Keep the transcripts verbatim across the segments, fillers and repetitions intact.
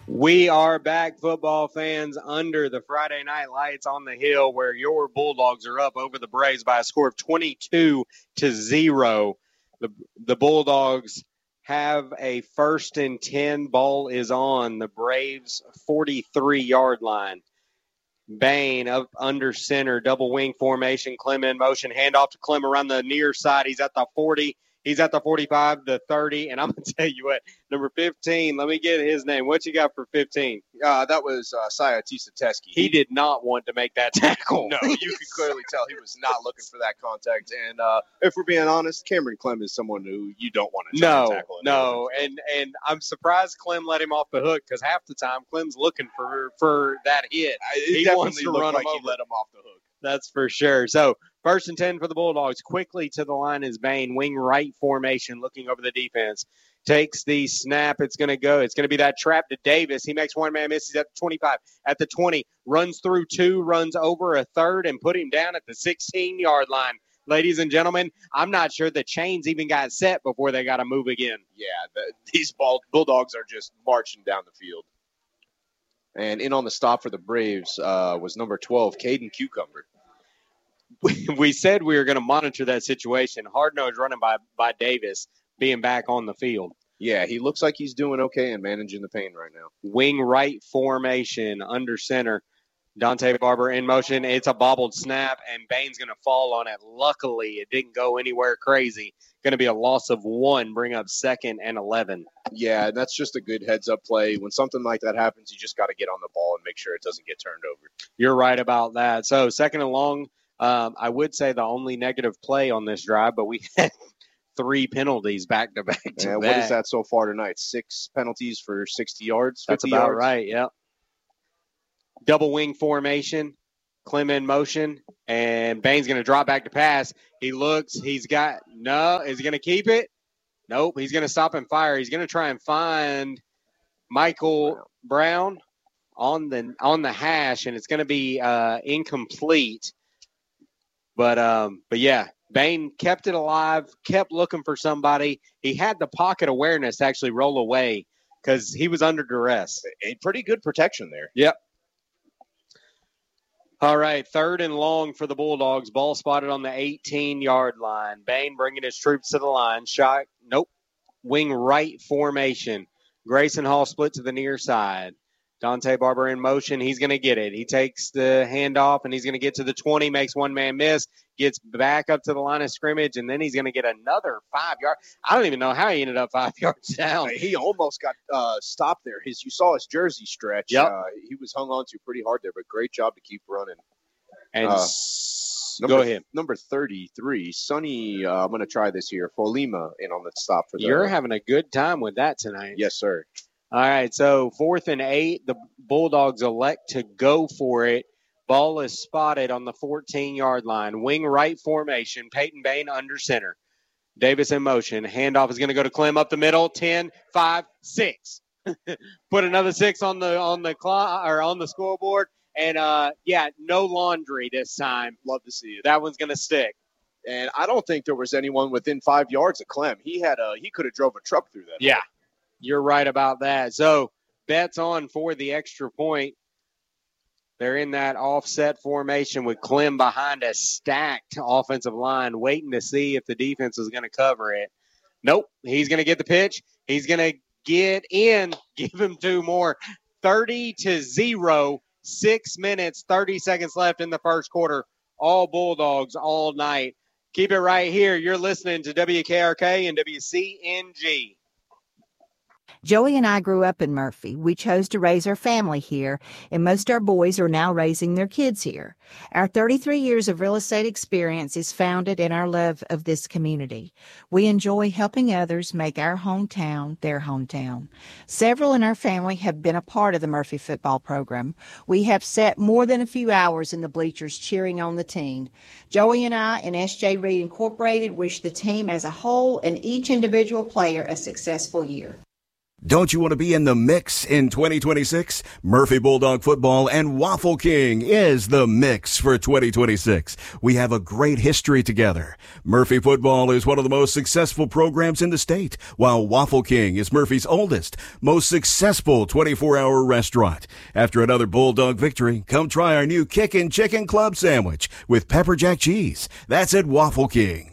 We are back, football fans, under the Friday night lights on the hill, where your Bulldogs are up over the Braves by a score of twenty-two to zero. The the Bulldogs have a first and ten. Ball is on the Braves' forty-three yard line. Bain up under center, double wing formation. Clem in motion, handoff to Clem around the near side. He's at the forty. He's at the forty-five, the thirty, and I'm going to tell you what, number fifteen, let me get his name. What you got for fifteen? Uh, that was uh, Siatisa Teske. He did not want to make that tackle. No, you could clearly tell he was not looking for that contact. And uh, if we're being honest, Cameron Clem is someone who you don't want to try no, to tackle. No, and and I'm surprised Clem let him off the hook, because half the time Clem's looking for, for that hit. It he wants to run like him over. He let him off the hook. That's for sure. So first and ten for the Bulldogs. Quickly to the line is Bain. Wing right formation, looking over the defense. Takes the snap. It's going to go. It's going to be that trap to Davis. He makes one man miss. He's at the twenty-five. At the twenty. Runs through two. Runs over a third and put him down at the sixteen-yard line. Ladies and gentlemen, I'm not sure the chains even got set before they got to move again. Yeah, the, these ball, Bulldogs are just marching down the field. And in on the stop for the Braves uh, was number twelve, Caden Cucumber. We, we said we were going to monitor that situation. Hard-nosed running by, by Davis being back on the field. Yeah, he looks like he's doing okay and managing the pain right now. Wing right formation, under center. Dante Barber in motion. It's a bobbled snap, and Bain's going to fall on it. Luckily, it didn't go anywhere crazy. Going to be a loss of one, bring up second and eleven. Yeah, that's just a good heads-up play. When something like that happens, you just got to get on the ball and make sure it doesn't get turned over. You're right about that. So second and long, um, I would say the only negative play on this drive, but we had three penalties back-to-back to Yeah, back. what is that so far tonight? Six penalties for sixty yards? That's about yards? right, yep. Double wing formation, Clem in motion, and Bain's going to drop back to pass. He looks, he's got, no, is he going to keep it? Nope, he's going to stop and fire. He's going to try and find Michael Brown on the on the hash, and it's going to be uh, incomplete. But, um, but yeah, Bain kept it alive, kept looking for somebody. He had the pocket awareness to actually roll away because he was under duress. A pretty good protection there. Yep. All right, third and long for the Bulldogs. Ball spotted on the eighteen-yard line. Bain bringing his troops to the line. Shot, nope. Wing right formation. Grayson Hall split to the near side. Dante Barber in motion. He's going to get it. He takes the handoff, and he's going to get to the twenty, makes one man miss, gets back up to the line of scrimmage, and then he's going to get another five yard. I don't even know how he ended up five yards down. He almost got uh, stopped there. His, you saw his jersey stretch. Yep. Uh, he was hung on to pretty hard there, but great job to keep running. And uh, s- number, go ahead. Number thirty-three, Sonny, uh, I'm going to try this here. Folima in on the stop for the. You're having a good time with that tonight. Yes, sir. All right, so fourth and eight, the Bulldogs elect to go for it. Ball is spotted on the fourteen-yard line. Wing right formation, Peyton Bain under center. Davis in motion. Handoff is going to go to Clem up the middle. ten, five, six. Put another six on the on the clock or on the scoreboard. And, uh, yeah, no laundry this time. Love to see it. That one's going to stick. And I don't think there was anyone within five yards of Clem. He had a he could have drove a truck through that. Yeah. You're right about that. So, bets on for the extra point. They're in that offset formation with Clem behind a stacked offensive line, waiting to see if the defense is going to cover it. Nope. He's going to get the pitch. He's going to get in. Give him two more. thirty to zero. Six minutes, thirty seconds left in the first quarter. All Bulldogs all night. Keep it right here. You're listening to W K R K and W C N G. Joey and I grew up in Murphy. We chose to raise our family here, and most of our boys are now raising their kids here. Our thirty-three years of real estate experience is founded in our love of this community. We enjoy helping others make our hometown their hometown. Several in our family have been a part of the Murphy football program. We have sat more than a few hours in the bleachers cheering on the team. Joey and I and S J Reed Incorporated wish the team as a whole and each individual player a successful year. Don't you want to be in the mix in twenty twenty-six? Murphy Bulldog Football and Waffle King is the mix for twenty twenty-six. We have a great history together. Murphy Football is one of the most successful programs in the state, while Waffle King is Murphy's oldest, most successful twenty-four hour restaurant. After another Bulldog victory, come try our new Kickin' Chicken Club Sandwich with pepper jack cheese. That's at Waffle King.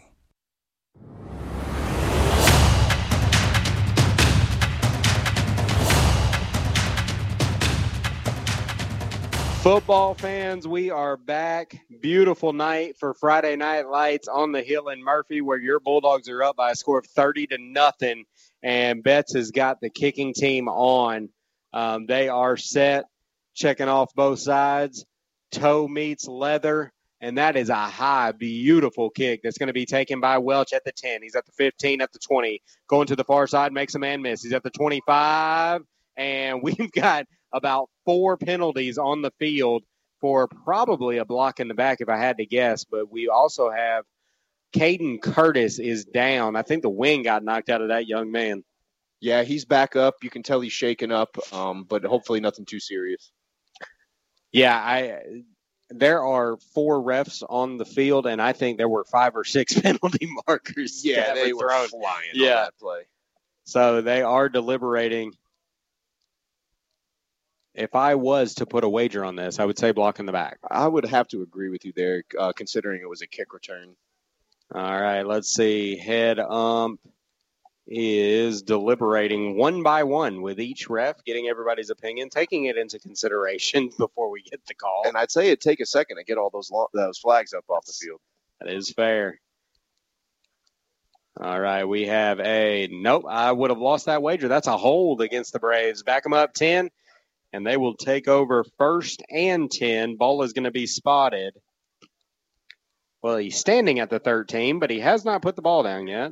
Football fans, we are back. Beautiful night for Friday Night Lights on the Hill in Murphy, where your Bulldogs are up by a score of thirty to nothing, and Betts has got the kicking team on. Um, they are set, checking off both sides. Toe meets leather, and that is a high, beautiful kick that's going to be taken by Welch at the ten. He's at the fifteen, at the twenty. Going to the far side, makes a man miss. He's at the twenty-five, and we've got about four penalties on the field for probably a block in the back if I had to guess. But we also have Caden Curtis is down. I think the wind got knocked out of that young man. Yeah, he's back up. You can tell he's shaken up, um, but hopefully nothing too serious. Yeah, I there are four refs on the field, and I think there were five or six penalty markers. Yeah, they were were thrown. flying yeah. on that play. So they are deliberating. If I was to put a wager on this, I would say block in the back. I would have to agree with you there, uh, considering it was a kick return. All right, let's see. Head ump is deliberating one by one with each ref, getting everybody's opinion, taking it into consideration before we get the call. And I'd say it'd take a second to get all those lo- those flags up off the field. That is fair. All right, we have a – nope, I would have lost that wager. That's a hold against the Braves. Back them up ten. And they will take over first and ten. Ball is going to be spotted. Well, he's standing at the thirteen, but he has not put the ball down yet.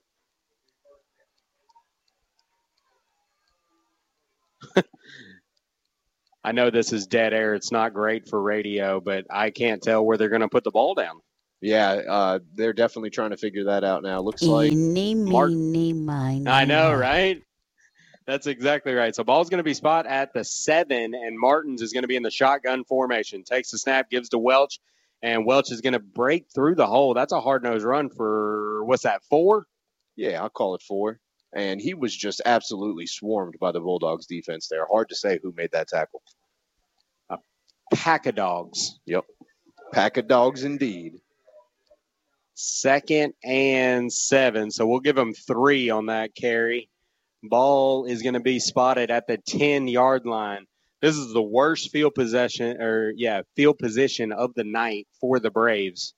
I know this is dead air. It's not great for radio, but I can't tell where they're going to put the ball down. Yeah, uh, they're definitely trying to figure that out now. Looks like Eeny, meeny, miny, I know, right? That's exactly right. So ball's going to be spot at the seven, and Martins is going to be in the shotgun formation. Takes the snap, gives to Welch, and Welch is going to break through the hole. That's a hard-nosed run for, what's that, four? Yeah, I'll call it four. And he was just absolutely swarmed by the Bulldogs defense there. Hard to say who made that tackle. A pack of dogs. Yep. Pack of dogs indeed. Second and seven. So we'll give them three on that carry. Ball is going to be spotted at the ten-yard line. This is the worst field possession, or yeah, field position of the night for the Braves.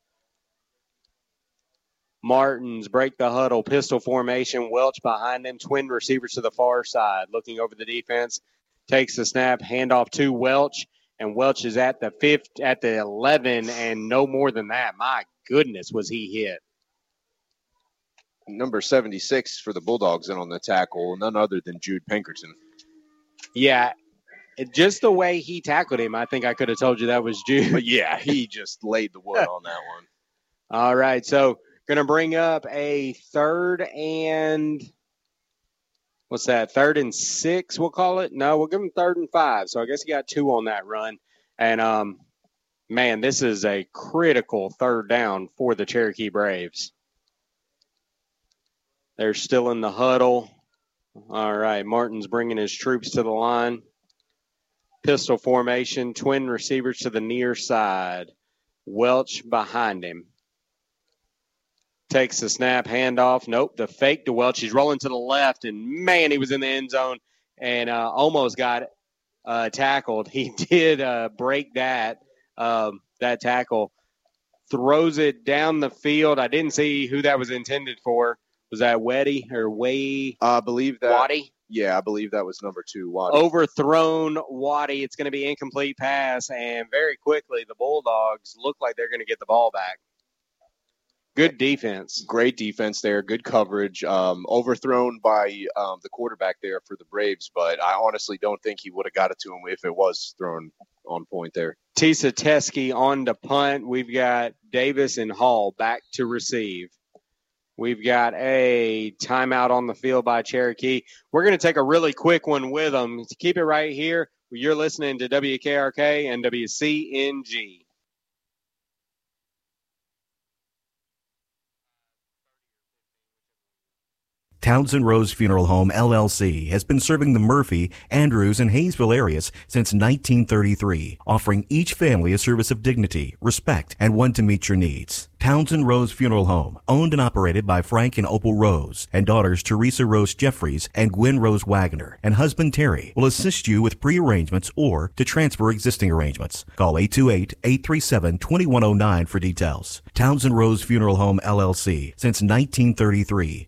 Martins break the huddle, pistol formation. Welch behind them, twin receivers to the far side. Looking over the defense, takes the snap, handoff to Welch, and Welch is at the fifth, at the eleven, and no more than that. My goodness, was he hit. Number seventy-six for the Bulldogs in on the tackle, none other than Jude Pinkerton. Yeah, it, just the way he tackled him, I think I could have told you that was Jude. But yeah, he just laid the wood on that one. All right, so going to bring up a third and what's that? Third and six, we'll call it. No, we'll give him third and five. So I guess he got two on that run. And um, man, this is a critical third down for the Cherokee Braves. They're still in the huddle. All right, Martin's bringing his troops to the line. Pistol formation, twin receivers to the near side. Welch behind him. Takes the snap, handoff. Nope, the fake to Welch. He's rolling to the left, and, man, he was in the end zone and uh, almost got uh, tackled. He did uh, break that, um, that tackle. Throws it down the field. I didn't see who that was intended for. Was that Weddy or Way? I believe that. Waddy? Yeah, I believe that was number two, Waddy. Overthrown Waddy. It's going to be incomplete pass, and very quickly the Bulldogs look like they're going to get the ball back. Good defense. Great defense there. Good coverage. Um, overthrown by um, the quarterback there for the Braves, but I honestly don't think he would have got it to him if it was thrown on point there. Tisa Teskey on to punt. We've got Davis and Hall back to receive. We've got a timeout on the field by Cherokee. We're going to take a really quick one with them. To keep it right here, you're listening to W K R K and W C N G. Townsend Rose Funeral Home, L L C, has been serving the Murphy, Andrews, and Hayesville areas since nineteen thirty-three, offering each family a service of dignity, respect, and one to meet your needs. Townsend Rose Funeral Home, owned and operated by Frank and Opal Rose, and daughters Teresa Rose Jeffries and Gwen Rose Wagner, and husband Terry, will assist you with pre-arrangements or to transfer existing arrangements. Call eight two eight, eight three seven, two one zero nine for details. Townsend Rose Funeral Home, L L C, since nineteen thirty-three.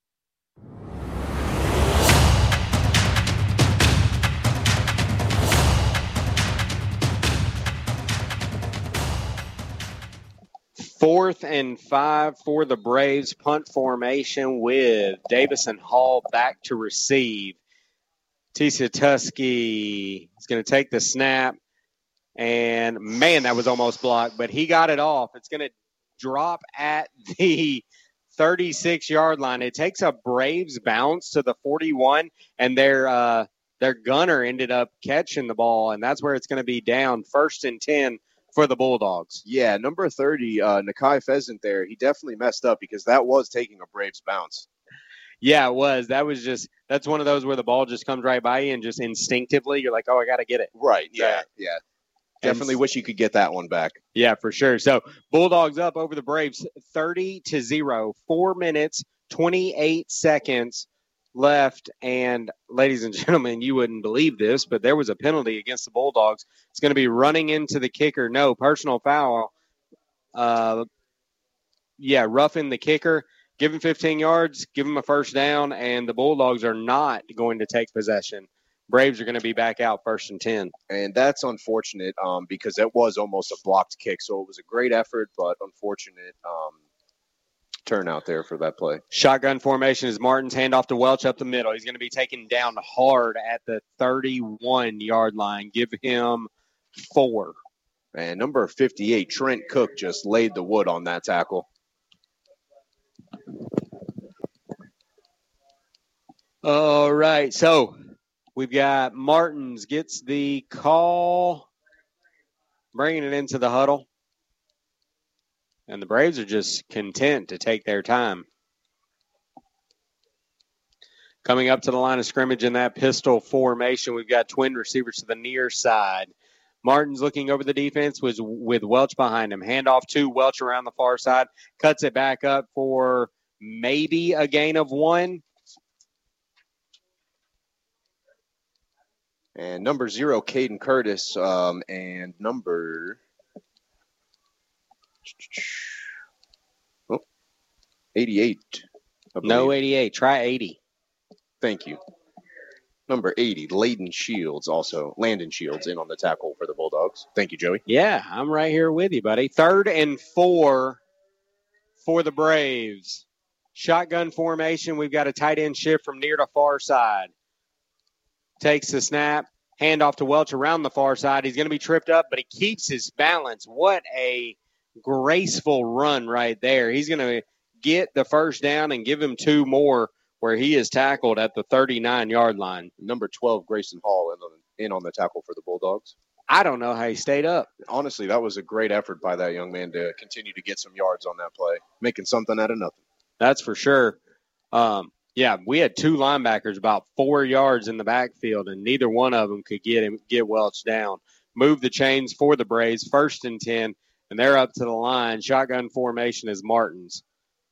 Fourth and five for the Braves. Punt formation with Davison Hall back to receive. Tisa Tusky is going to take the snap. And, man, that was almost blocked, but he got it off. It's going to drop at the thirty-six-yard line. It takes a Braves bounce to the forty-one, and their uh, their gunner ended up catching the ball, and that's where it's going to be down first and ten for the Bulldogs. Yeah, number thirty, uh, Nakai Pheasant there, he definitely messed up because that was taking a Braves bounce. Yeah, it was. That was just – that's one of those where the ball just comes right by you and just instinctively you're like, oh, I got to get it. Right, yeah, yeah. Definitely and, wish you could get that one back. Yeah, for sure. So Bulldogs up over the Braves thirty to zero. Four minutes, twenty-eight seconds left. And ladies and gentlemen, you wouldn't believe this, but there was a penalty against the Bulldogs. It's going to be running into the kicker. No, personal foul. Uh, yeah, roughing the kicker. Give him fifteen yards, give him a first down, and the Bulldogs are not going to take possession. Braves are going to be back out first and ten. And that's unfortunate um, because it was almost a blocked kick. So it was a great effort, but unfortunate um, turnout there for that play. Shotgun formation is Martin's handoff to Welch up the middle. He's going to be taken down hard at the thirty-one-yard line. Give him four. And number fifty-eight, Trent Cook, just laid the wood on that tackle. All right, so we've got Martins gets the call, bringing it into the huddle. And the Braves are just content to take their time. Coming up to the line of scrimmage in that pistol formation, we've got twin receivers to the near side. Martin's looking over the defense was with Welch behind him. Handoff to Welch around the far side. Cuts it back up for maybe a gain of one. And number zero, Caden Curtis, um, and number oh, eighty-eight. No eighty-eight. Try eighty. Thank you. Number eighty, Layden Shields, also Landon Shields, in on the tackle for the Bulldogs. Thank you, Joey. Yeah, I'm right here with you, buddy. Third and four for the Braves. Shotgun formation. We've got a tight end shift from near to far side. Takes the snap, handoff to Welch around the far side. He's going to be tripped up, but he keeps his balance. What a graceful run right there. He's going to get the first down and give him two more where he is tackled at the thirty-nine-yard line. Number twelve, Grayson Hall, in on, in on the tackle for the Bulldogs. I don't know how he stayed up. Honestly, that was a great effort by that young man to continue to get some yards on that play, making something out of nothing. That's for sure. Um, Yeah, we had two linebackers about four yards in the backfield, and neither one of them could get him get Welch down. Move the chains for the Braves, first and ten, and they're up to the line. Shotgun formation is Martins.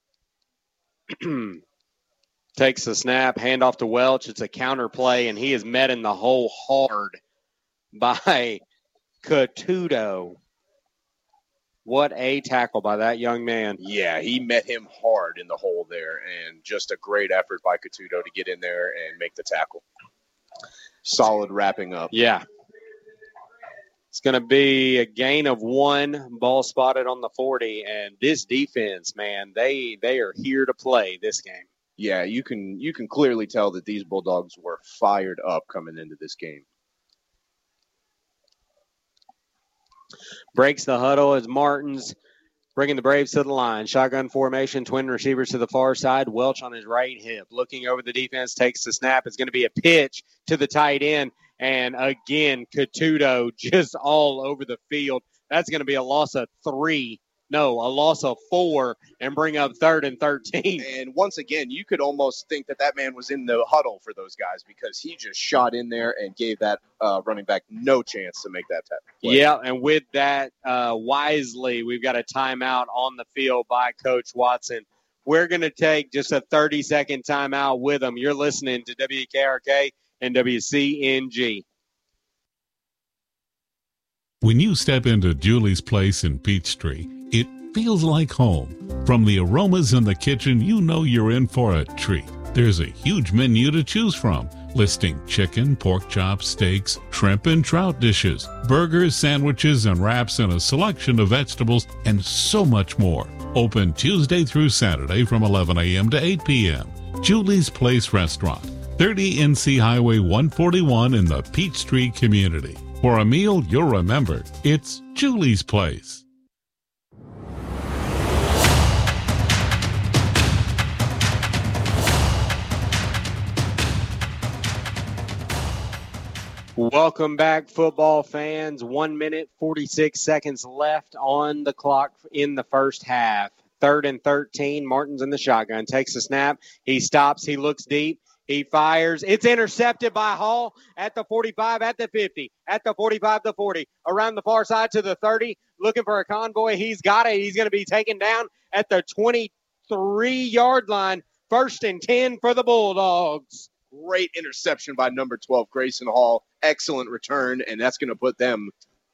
Takes the snap, handoff to Welch. It's a counter play, and he is met in the hole hard by Catudo. What a tackle by that young man. Yeah, he met him hard in the hole there, and just a great effort by Catudo to get in there and make the tackle. Solid wrapping up. Yeah. It's going to be a gain of one, ball spotted on the forty, and this defense, man, they they are here to play this game. Yeah, you can you can clearly tell that these Bulldogs were fired up coming into this game. Breaks the huddle as Martins bringing the Braves to the line. Shotgun formation, twin receivers to the far side. Welch on his right hip. Looking over the defense, takes the snap. It's going to be a pitch to the tight end. And again, Catuto just all over the field. That's going to be a loss of three. No, a loss of four and bring up third and thirteen. And once again, you could almost think that that man was in the huddle for those guys because he just shot in there and gave that uh, running back no chance to make that play. Yeah, and with that, uh, wisely, we've got a timeout on the field by Coach Watson. We're going to take just a thirty-second timeout with him. You're listening to W K R K and W C N G. When you step into Julie's Place in Peachtree, it feels like home. From the aromas in the kitchen, you know you're in for a treat. There's a huge menu to choose from, listing chicken, pork chops, steaks, shrimp and trout dishes, burgers, sandwiches, and wraps, and a selection of vegetables, and so much more. Open Tuesday through Saturday from eleven a.m. to eight p.m. Julie's Place Restaurant, thirty N C Highway one forty-one in the Peachtree community. For a meal you'll remember, it's Julie's Place. Welcome back, football fans. One minute, forty-six seconds left on the clock in the first half. Third and thirteen. Martin's in the shotgun. Takes the snap. He stops. He looks deep. He fires. It's intercepted by Hall at the forty-five, at the fifty, at the forty-five, the forty, around the far side to the thirty, looking for a convoy. He's got it. He's going to be taken down at the twenty-three-yard line. First and ten for the Bulldogs. Great interception by number twelve, Grayson Hall. Excellent return, and that's going to put them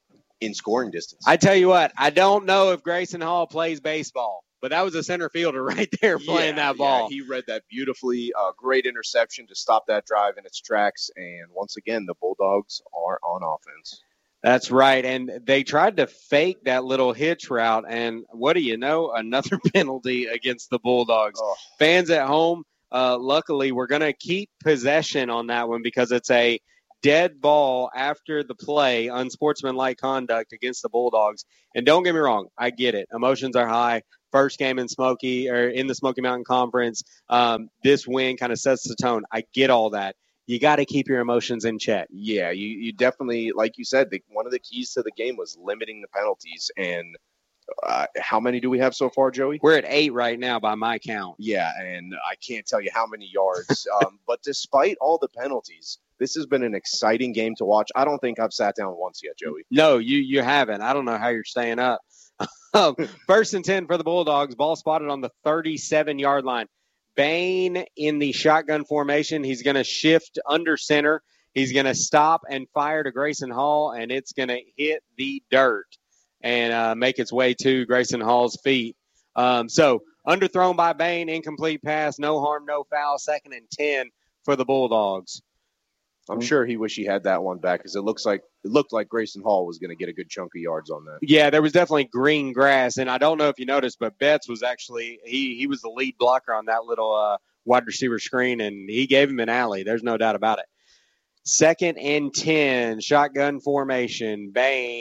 in scoring distance. I tell you what, I don't know if Grayson Hall plays baseball, but that was a center fielder right there playing yeah, that ball. Yeah, he read that beautifully. Uh, great interception to stop that drive in its tracks. And once again, the Bulldogs are on offense. That's right. And they tried to fake that little hitch route. And what do you know? Another penalty against the Bulldogs. Oh. Fans at home, uh, luckily, we're going to keep possession on that one because it's a dead ball after the play, unsportsmanlike conduct against the Bulldogs. And don't get me wrong, I get it. Emotions are high. First game in Smoky or in the Smoky Mountain Conference. Um, this win kind of sets the tone. I get all that. You got to keep your emotions in check. Yeah, you, you definitely, like you said, the, one of the keys to the game was limiting the penalties. And uh, how many do we have so far, Joey? We're at eight right now by my count. Yeah, and I can't tell you how many yards. um, but despite all the penalties, this has been an exciting game to watch. I don't think I've sat down once yet, Joey. No, you you haven't. I don't know how you're staying up. um, first and ten for the Bulldogs. Ball spotted on the thirty-seven-yard line. Bain in the shotgun formation. He's going to shift under center. He's going to stop and fire to Grayson Hall, and it's going to hit the dirt and uh, make its way to Grayson Hall's feet. Um, so underthrown by Bain, incomplete pass, no harm, no foul. Second and ten for the Bulldogs. I'm sure he wish he had that one back because it looks like it looked like Grayson Hall was going to get a good chunk of yards on that. Yeah, there was definitely green grass, and I don't know if you noticed, but Betts was actually he he was the lead blocker on that little uh, wide receiver screen, and he gave him an alley. There's no doubt about it. Second and ten, shotgun formation.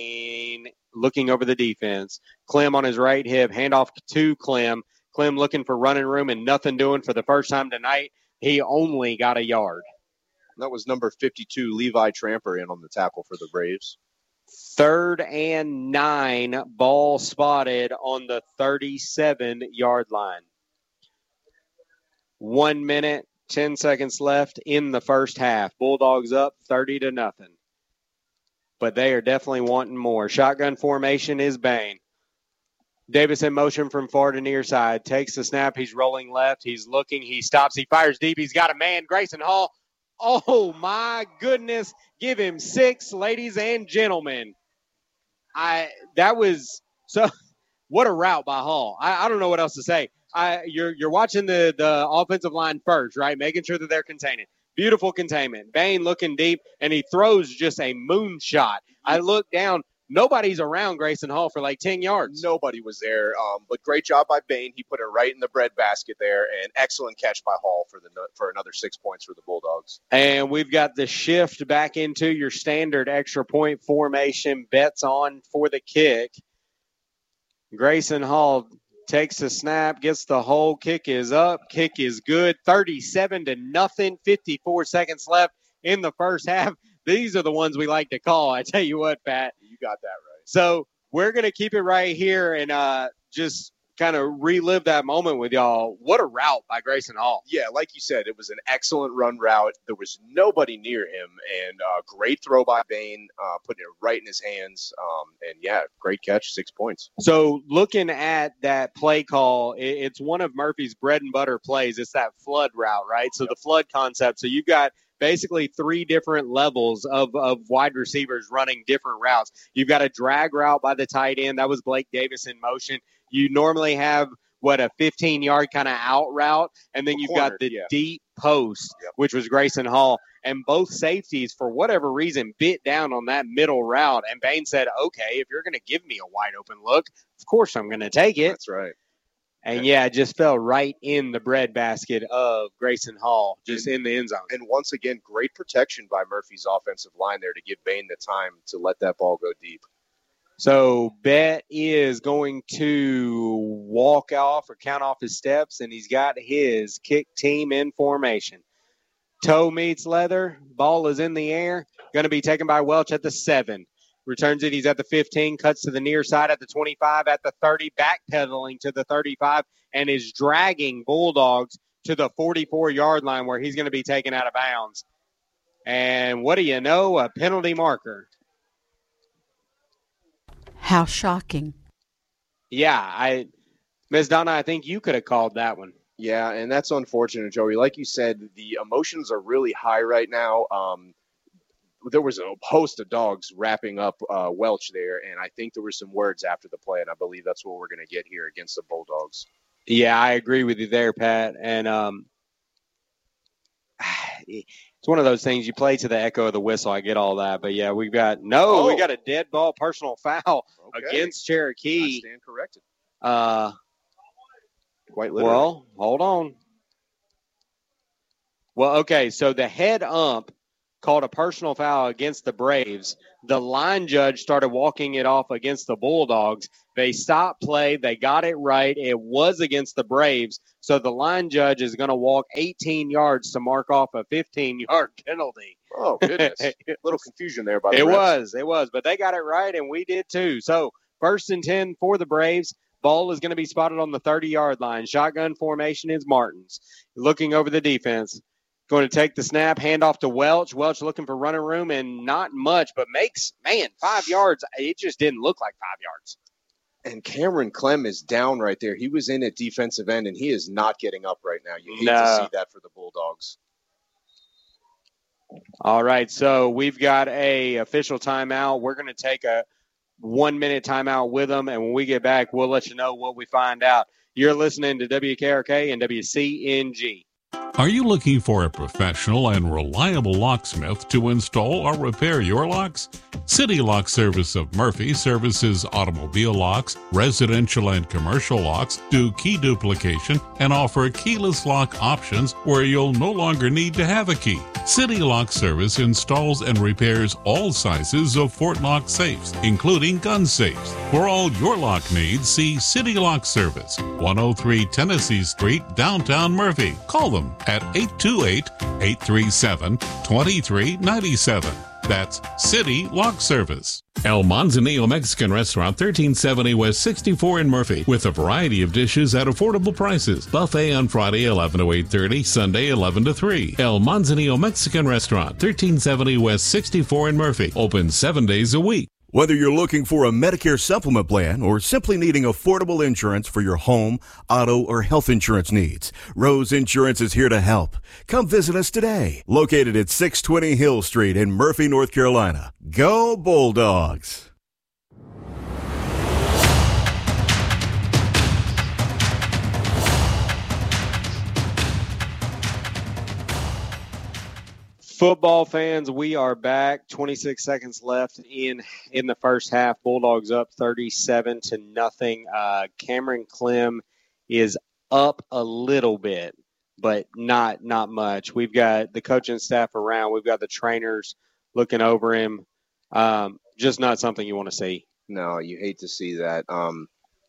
Bain looking over the defense. Clem on his right hip, handoff to Clem. Clem looking for running room and nothing doing for the first time tonight. He only got a yard. That was number fifty-two, Levi Tramper, in on the tackle for the Braves. Third and nine, ball spotted on the thirty-seven-yard line. One minute, ten seconds left in the first half. Bulldogs up thirty to nothing. But they are definitely wanting more. Shotgun formation is Bain. Davis in motion from far to near side. Takes the snap. He's rolling left. He's looking. He stops. He fires deep. He's got a man. Grayson Hall. Oh, my goodness. Give him six, ladies and gentlemen. I That was so – what a route by Hall. I, I don't know what else to say. I You're you're watching the, the offensive line first, right, making sure that they're containing. Beautiful containment. Bain looking deep, and he throws just a moonshot. I look down. Nobody's around Grayson Hall for like ten yards. Nobody was there, um, but great job by Bain. He put it right in the breadbasket there, and excellent catch by Hall for the for another six points for the Bulldogs. And we've got the shift back into your standard extra point formation. Betts on for the kick. Grayson Hall takes the snap, gets the hole. Kick is up. Kick is good. thirty-seven to nothing. fifty-four seconds left in the first half. These are the ones we like to call. I tell you what, Pat. You got that right. So we're going to keep it right here and uh, just kind of relive that moment with y'all. What a route by Grayson Hall. Yeah, like you said, it was an excellent run route. There was nobody near him, and uh, great throw by Bain, uh, putting it right in his hands. Um, and, yeah, great catch, six points. So looking at that play call, it, it's one of Murphy's bread and butter plays. It's that flood route, right? So yep. The flood concept. So you've got basically three different levels of, of wide receivers running different routes. You've got a drag route by the tight end. That was Blake Davis in motion. You normally have, what, a fifteen-yard kind of out route, and then you've corner, got the yeah. deep post, yep. which was Grayson Hall. And both safeties, for whatever reason, bit down on that middle route. And Bain said, okay, if you're going to give me a wide-open look, of course I'm going to take it. That's right. And, yeah, it just fell right in the breadbasket of Grayson Hall, just and, in the end zone. And once again, great protection by Murphy's offensive line there to give Bain the time to let that ball go deep. So Bet is going to walk off or count off his steps, and he's got his kick team in formation. Toe meets leather. Ball is in the air. Going to be taken by Welch at the seven. Returns it. He's at the fifteen. Cuts to the near side at the twenty-five, at the thirty. Backpedaling to the thirty-five, and is dragging Bulldogs to the forty-four-yard line where he's going to be taken out of bounds. And what do you know? A penalty marker. How shocking. Yeah, I, Miz Donna, I think you could have called that one. Yeah, and that's unfortunate, Joey. Like you said, the emotions are really high right now. Um, there was a host of dogs wrapping up uh, Welch there, and I think there were some words after the play, and I believe that's what we're going to get here against the Bulldogs. Yeah, I agree with you there, Pat. And um, it's one of those things, you play to the echo of the whistle. I get all that. But, yeah, we've got – no, oh. we got a dead ball personal foul okay. against Cherokee. I stand corrected. Uh, Quite literally. Well, hold on. Well, okay, so the head ump called a personal foul against the Braves. The line judge started walking it off against the Bulldogs. They stopped play. They got it right. It was against the Braves. So the line judge is going to walk eighteen yards to mark off a fifteen-yard penalty. Oh, goodness. A little confusion there by the It refs. was. It was. But they got it right, and we did too. So first and ten for the Braves. Ball is going to be spotted on the thirty-yard line. Shotgun formation is Martins. Looking over the defense. Going to take the snap, hand off to Welch. Welch looking for running room, and not much, but makes, man, five yards. It just didn't look like five yards. And Cameron Clem is down right there. He was in at defensive end, and he is not getting up right now. You hate no. to see that for the Bulldogs. All right, so we've got a official timeout. We're going to take a one-minute timeout with them, and when we get back, we'll let you know what we find out. You're listening to W K R K and W C N G. Are you looking for a professional and reliable locksmith to install or repair your locks? City Lock Service of Murphy services automobile locks, residential and commercial locks, do key duplication, and offer keyless lock options where you'll no longer need to have a key. City Lock Service installs and repairs all sizes of Fort Lock safes, including gun safes. For all your lock needs, see City Lock Service, one oh three Tennessee Street, downtown Murphy. Call them at eight two eight, eight three seven, two three nine seven. That's City Lock Service. El Manzanillo Mexican Restaurant, thirteen seventy West sixty-four in Murphy, with a variety of dishes at affordable prices. Buffet on Friday, eleven to eight thirty, Sunday, eleven to three. El Manzanillo Mexican Restaurant, thirteen seventy West sixty-four in Murphy, open seven days a week. Whether you're looking for a Medicare supplement plan or simply needing affordable insurance for your home, auto, or health insurance needs, Rose Insurance is here to help. Come visit us today. Located at six twenty Hill Street in Murphy, North Carolina. Go Bulldogs! Football fans, we are back. twenty-six seconds left in in the first half. Bulldogs up thirty-seven to nothing. Uh, Cameron Clem is up a little bit, but not not much. We've got the coaching staff around. We've got the trainers looking over him. Um, just not something you want to see. No, you hate to see that. Um,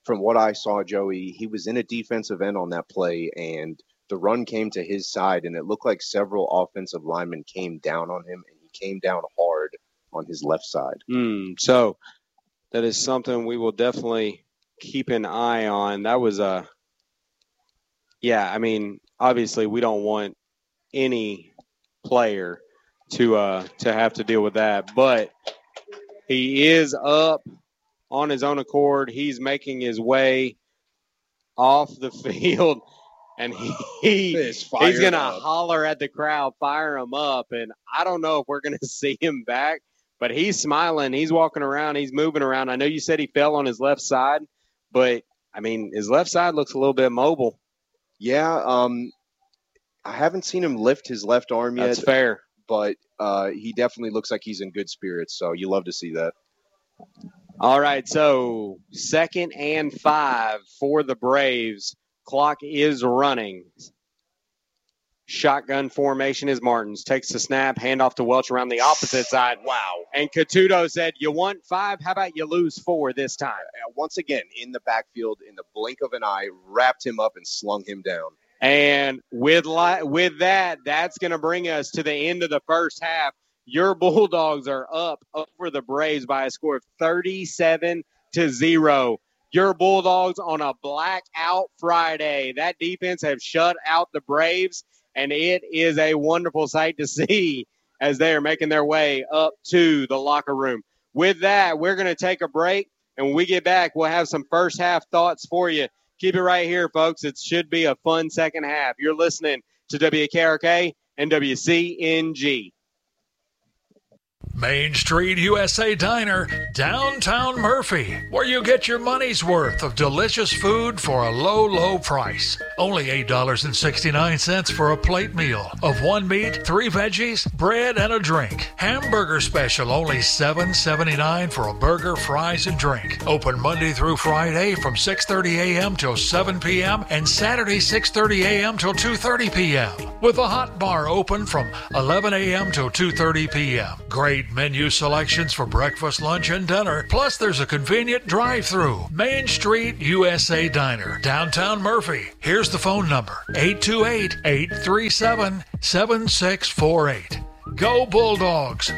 from what I saw, Joey, he was in a defensive end on that play, and the run came to his side, and it looked like several offensive linemen came down on him, and he came down hard on his left side. Mm, so that is something we will definitely keep an eye on. That was a, yeah, I mean, obviously we don't want any player to uh, to have to deal with that, but he is up on his own accord. He's making his way off the field. And he, he he's going to holler at the crowd, fire him up. And I don't know if we're going to see him back, but he's smiling. He's walking around. He's moving around. I know you said he fell on his left side, but, I mean, his left side looks a little bit mobile. Yeah, um, I haven't seen him lift his left arm yet. That's fair. But uh, he definitely looks like he's in good spirits, so you love to see that. All right, so second and five for the Braves. Clock is running. Shotgun formation is Martins. Takes the snap, handoff to Welch around the opposite side. Wow. And Catuto said, you want five? How about you lose four this time? Uh, once again, in the backfield, in the blink of an eye, wrapped him up and slung him down. And with li- with that, that's going to bring us to the end of the first half. Your Bulldogs are up over the Braves by a score of thirty-seven to zero. Your Bulldogs on a blackout Friday. That defense has shut out the Braves, and it is a wonderful sight to see as they are making their way up to the locker room. With that, we're going to take a break, and when we get back, we'll have some first half thoughts for you. Keep it right here, folks. It should be a fun second half. You're listening to W K R K and W C N G. Main Street U S A Diner, downtown Murphy, where you get your money's worth of delicious food for a low, low price. Only eight dollars and sixty-nine cents for a plate meal of one meat, three veggies, bread, and a drink. Hamburger special, only seven dollars and seventy-nine cents for a burger, fries, and drink. Open Monday through Friday from six thirty a.m. till seven p.m. and Saturday six thirty a.m. till two thirty p.m. with a hot bar open from eleven a.m. till two thirty p.m. Great menu selections for breakfast, lunch, and dinner. Plus, there's a convenient drive-through. Main Street U S A Diner, downtown Murphy. Here's the phone number, eight two eight, eight three seven, seven six four eight. Go Bulldogs!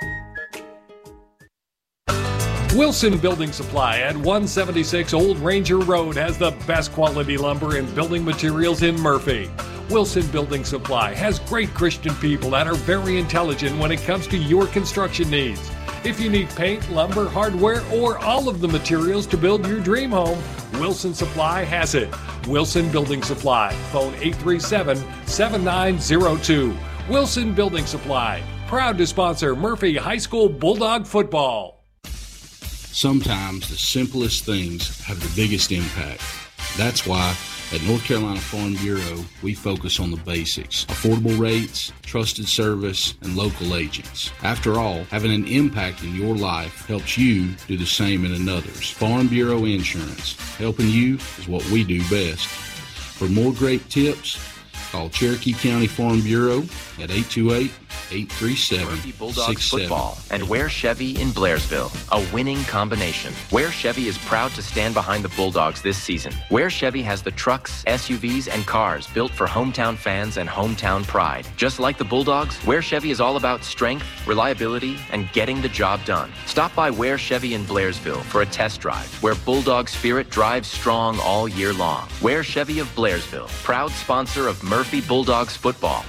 Wilson Building Supply at one seventy-six Old Ranger Road has the best quality lumber and building materials in Murphy. Wilson Building Supply has great Christian people that are very intelligent when it comes to your construction needs. If you need paint, lumber, hardware, or all of the materials to build your dream home, Wilson Supply has it. Wilson Building Supply. Phone eight three seven, seven nine zero two. Wilson Building Supply. Proud to sponsor Murphy High School Bulldog football. Sometimes the simplest things have the biggest impact. That's why at North Carolina Farm Bureau, we focus on the basics: affordable rates, trusted service, and local agents. After all, having an impact in your life helps you do the same in another's. Farm Bureau Insurance. Helping you is what we do best. For more great tips, call Cherokee County Farm Bureau at eight two eight, eight three seven, Bulldogs football and Ware Chevy in Blairsville, a winning combination. Ware Chevy is proud to stand behind the Bulldogs this season. Ware Chevy has the trucks, S U Vs, and cars built for hometown fans and hometown pride. Just like the Bulldogs, Ware Chevy is all about strength, reliability, and getting the job done. Stop by Ware Chevy in Blairsville for a test drive, where Bulldog spirit drives strong all year long. Ware Chevy of Blairsville, proud sponsor of Murphy Bulldogs football.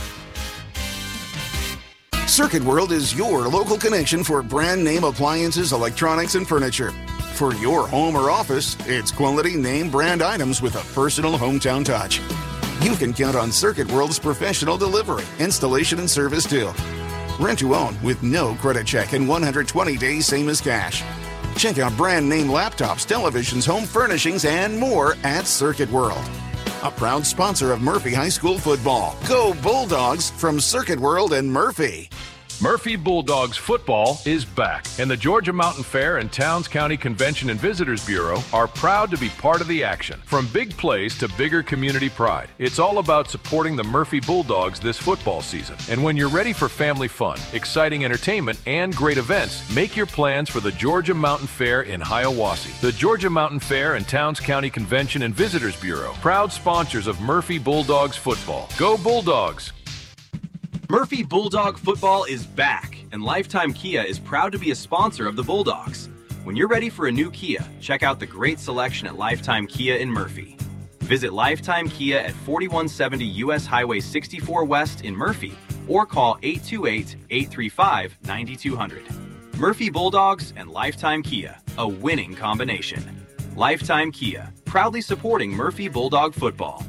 Circuit World is your local connection for brand name appliances, electronics, and furniture. For your home or office, it's quality name brand items with a personal hometown touch. You can count on Circuit World's professional delivery, installation, and service too. Rent to own with no credit check and one hundred twenty days same as cash. Check out brand name laptops, televisions, home furnishings, and more at Circuit World. A proud sponsor of Murphy High School football. Go Bulldogs from Circuit World and Murphy. Murphy Bulldogs football is back, and the Georgia Mountain Fair and Towns County Convention and Visitors Bureau are proud to be part of the action. From big plays to bigger community pride, it's all about supporting the Murphy Bulldogs this football season. And when you're ready for family fun, exciting entertainment, and great events, make your plans for the Georgia Mountain Fair in Hiawassee. The Georgia Mountain Fair and Towns County Convention and Visitors Bureau, proud sponsors of Murphy Bulldogs football. Go Bulldogs! Murphy Bulldog football is back, and Lifetime Kia is proud to be a sponsor of the Bulldogs. When you're ready for a new Kia, check out the great selection at Lifetime Kia in Murphy. Visit Lifetime Kia at forty-one seventy U S Highway sixty-four West in Murphy, or call eight two eight, eight three five, nine two zero zero. Murphy Bulldogs and Lifetime Kia, a winning combination. Lifetime Kia, proudly supporting Murphy Bulldog football.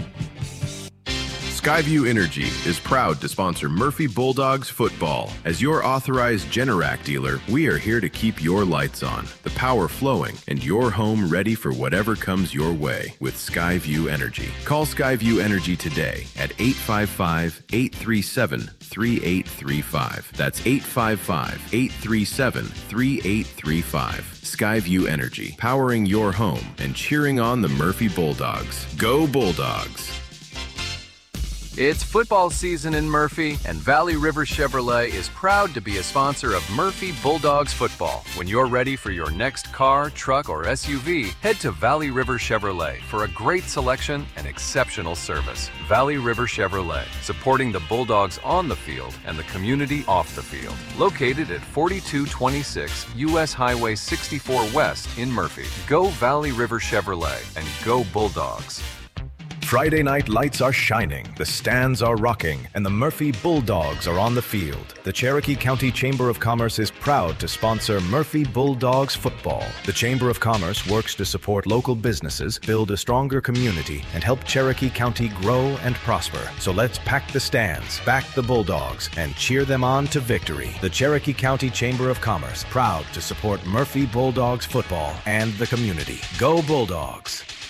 Skyview Energy is proud to sponsor Murphy Bulldogs football. As your authorized Generac dealer, we are here to keep your lights on, the power flowing, and your home ready for whatever comes your way with Skyview Energy. Call Skyview Energy today at eight five five, eight three seven, three eight three five. That's eight five five, eight three seven, three eight three five. Skyview Energy, powering your home and cheering on the Murphy Bulldogs. Go Bulldogs! It's football season in Murphy, and Valley River Chevrolet is proud to be a sponsor of Murphy Bulldogs football. When you're ready for your next car, truck, or S U V, head to Valley River Chevrolet for a great selection and exceptional service. Valley River Chevrolet, supporting the Bulldogs on the field and the community off the field. Located at forty-two twenty-six U S Highway sixty-four West in Murphy. Go Valley River Chevrolet and go Bulldogs. Friday night lights are shining, the stands are rocking, and the Murphy Bulldogs are on the field. The Cherokee County Chamber of Commerce is proud to sponsor Murphy Bulldogs football. The Chamber of Commerce works to support local businesses, build a stronger community, and help Cherokee County grow and prosper. So let's pack the stands, back the Bulldogs, and cheer them on to victory. The Cherokee County Chamber of Commerce, proud to support Murphy Bulldogs football and the community. Go Bulldogs!